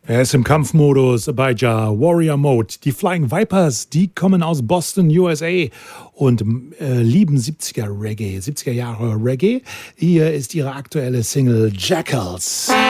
Er ist im Kampfmodus bei Warrior Mode. Die Flying Vipers, die kommen aus Boston, USA und lieben 70er Reggae, 70er Jahre Reggae. Hier ist ihre aktuelle Single Jackals.